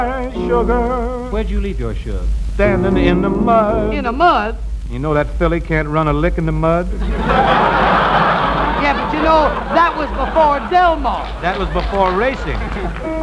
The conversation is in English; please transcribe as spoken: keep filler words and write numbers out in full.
Sugar. Where'd you leave your shug? Standing in the mud. In the mud? You know that filly can't run a lick in the mud? Yeah, but you know, that was before Del Mar. That was before racing.